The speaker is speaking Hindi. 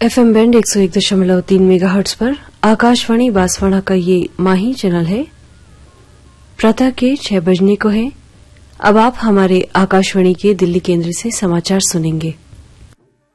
एफएम बैंड 101.3 मेगाहर्ट्ज पर आकाशवाणी बांसवाड़ा का ये माही चैनल है। प्रातः के 6 बजने को है। अब आप हमारे आकाशवाणी के दिल्ली केंद्र से समाचार सुनेंगे।